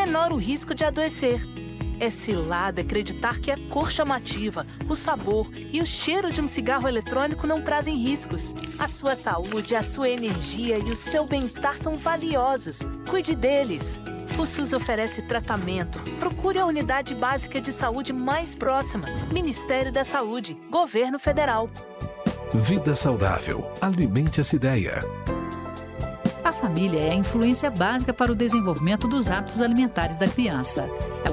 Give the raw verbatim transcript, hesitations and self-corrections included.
menor o risco de adoecer. É cilada acreditar que a cor chamativa, o sabor e o cheiro de um cigarro eletrônico não trazem riscos. A sua saúde, a sua energia e o seu bem-estar são valiosos. Cuide deles. O SUS oferece tratamento. Procure a unidade básica de saúde mais próxima. Ministério da Saúde, Governo Federal. Vida saudável. Alimente essa ideia. A família é a influência básica para o desenvolvimento dos hábitos alimentares da criança. Ela